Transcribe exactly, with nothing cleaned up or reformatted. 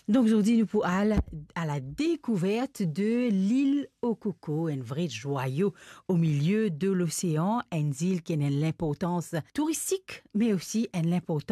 Donc aujourd'hui, nous pour aller à la découverte de l'île au coco, un vrai joyau au milieu de l'océan, une île qui a l'importance touristique, mais aussi une importance